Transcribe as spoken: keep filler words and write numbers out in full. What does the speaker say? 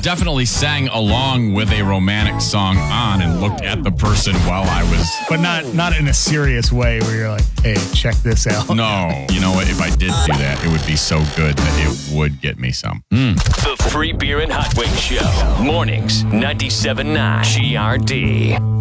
definitely sang along with a romantic song on and looked at the person while I was. But not not in a serious way where you're like, hey, check this out. No. You know what? If I did do that, it would be so good that it would get me some. Mm. The Free Beer and Hot Wings Show. Mornings, ninety-seven point nine G R D.